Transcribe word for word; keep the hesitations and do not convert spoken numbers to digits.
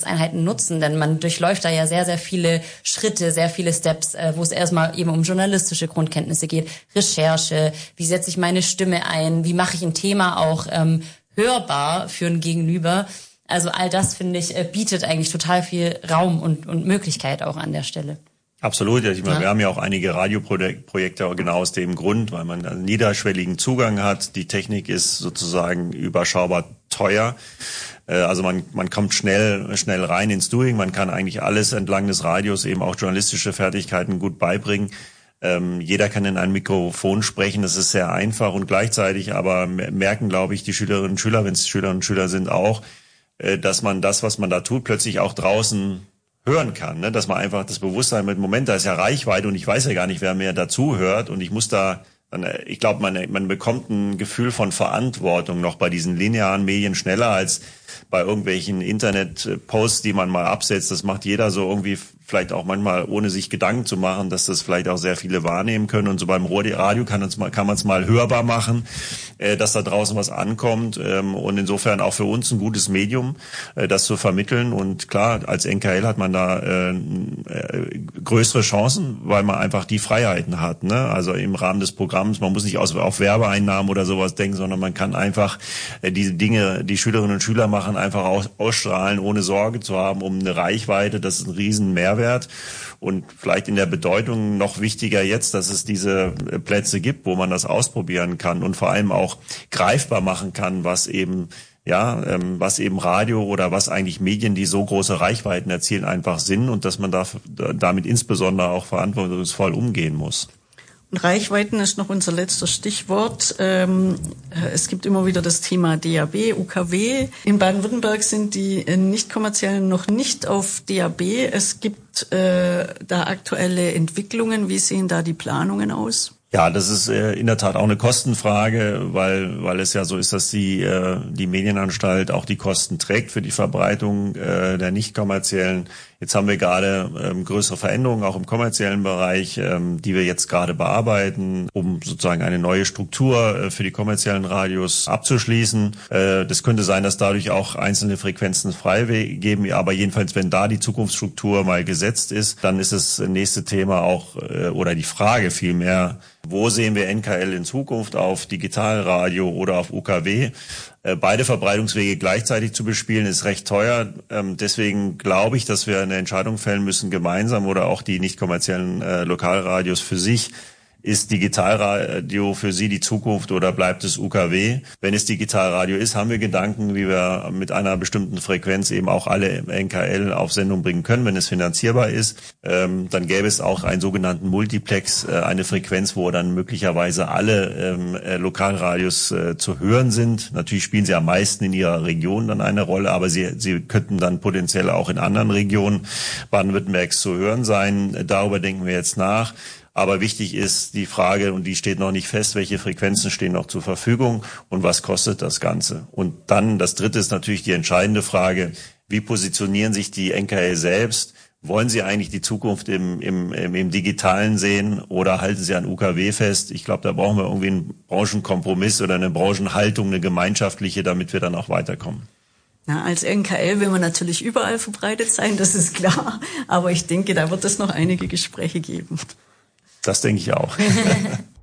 Trainingseinheiten nutzen, denn man durchläuft da ja sehr, sehr viele Schritte, sehr viele Steps, äh, wo es erstmal eben um journalistische Grundkenntnisse geht, Recherche, wie setze ich meine Stimme ein, wie mache ich ein Thema auch ähm, hörbar für ein Gegenüber. Also all das, finde ich, äh, bietet eigentlich total viel Raum und, und Möglichkeit auch an der Stelle. Absolut. Ich meine, ja. Wir haben ja auch einige Radioprojekte genau aus dem Grund, weil man einen niederschwelligen Zugang hat. Die Technik ist sozusagen überschaubar teuer. Also man man kommt schnell schnell rein ins Doing. Man kann eigentlich alles entlang des Radios, eben auch journalistische Fertigkeiten gut beibringen. Ähm, jeder kann in ein Mikrofon sprechen. Das ist sehr einfach und gleichzeitig aber merken, glaube ich, die Schülerinnen und Schüler, wenn es Schülerinnen und Schüler sind, auch, äh, dass man das, was man da tut, plötzlich auch draußen hören kann, ne? Dass man einfach das Bewusstsein mit, Moment, da ist ja Reichweite und ich weiß ja gar nicht, wer mir dazu hört und ich muss da, ich glaube, man, man bekommt ein Gefühl von Verantwortung noch bei diesen linearen Medien schneller als bei irgendwelchen Internet-Posts, die man mal absetzt. Das macht jeder so irgendwie vielleicht auch manchmal, ohne sich Gedanken zu machen, dass das vielleicht auch sehr viele wahrnehmen können. Und so beim Radio kann, uns mal, kann man es mal hörbar machen, äh, dass da draußen was ankommt. Ähm, und insofern auch für uns ein gutes Medium, äh, das zu vermitteln. Und klar, als N K L hat man da äh, äh, größere Chancen, weil man einfach die Freiheiten hat, ne? Also im Rahmen des Programms, man muss nicht aus, auf Werbeeinnahmen oder sowas denken, sondern man kann einfach äh, diese Dinge, die Schülerinnen und Schüler machen, einfach aus, ausstrahlen, ohne Sorge zu haben um eine Reichweite. Das ist ein riesen Mehrwert. Und vielleicht in der Bedeutung noch wichtiger jetzt, dass es diese Plätze gibt, wo man das ausprobieren kann und vor allem auch greifbar machen kann, was eben ja, ähm, was eben Radio oder was eigentlich Medien, die so große Reichweiten erzielen, einfach sind und dass man da, damit insbesondere auch verantwortungsvoll umgehen muss. Und Reichweiten ist noch unser letztes Stichwort. Ähm, es gibt immer wieder das Thema D A B, U K W. In Baden-Württemberg sind die nicht kommerziellen noch nicht auf D A B. Es gibt äh, da aktuelle Entwicklungen. Wie sehen da die Planungen aus? Ja, das ist äh, in der Tat auch eine Kostenfrage, weil weil es ja so ist, dass die äh, die Medienanstalt auch die Kosten trägt für die Verbreitung äh, der nicht kommerziellen. Jetzt haben wir gerade ähm, größere Veränderungen auch im kommerziellen Bereich, ähm, die wir jetzt gerade bearbeiten, um sozusagen eine neue Struktur äh, für die kommerziellen Radios abzuschließen. Äh, das könnte sein, dass dadurch auch einzelne Frequenzen freigeben, aber jedenfalls, wenn da die Zukunftsstruktur mal gesetzt ist, dann ist das nächste Thema auch äh, oder die Frage vielmehr, wo sehen wir N K L in Zukunft, auf Digitalradio oder auf U K W? Beide Verbreitungswege gleichzeitig zu bespielen, ist recht teuer. Deswegen glaube ich, dass wir eine Entscheidung fällen müssen, gemeinsam oder auch die nicht kommerziellen äh, Lokalradios für sich. Ist Digitalradio für Sie die Zukunft oder bleibt es U K W? Wenn es Digitalradio ist, haben wir Gedanken, wie wir mit einer bestimmten Frequenz eben auch alle N K L auf Sendung bringen können, wenn es finanzierbar ist. Ähm, dann gäbe es auch einen sogenannten Multiplex, äh, eine Frequenz, wo dann möglicherweise alle ähm, äh, Lokalradios äh, zu hören sind. Natürlich spielen sie am meisten in ihrer Region dann eine Rolle, aber sie, sie könnten dann potenziell auch in anderen Regionen Baden-Württembergs zu hören sein. Darüber denken wir jetzt nach. Aber wichtig ist die Frage, und die steht noch nicht fest, welche Frequenzen stehen noch zur Verfügung und was kostet das Ganze? Und dann, das Dritte ist natürlich die entscheidende Frage, wie positionieren sich die N K L selbst? Wollen sie eigentlich die Zukunft im, im, im, im Digitalen sehen oder halten sie an U K W fest? Ich glaube, da brauchen wir irgendwie einen Branchenkompromiss oder eine Branchenhaltung, eine gemeinschaftliche, damit wir dann auch weiterkommen. Na, als N K L will man natürlich überall verbreitet sein, das ist klar. Aber ich denke, da wird es noch einige Gespräche geben. Das denke ich auch.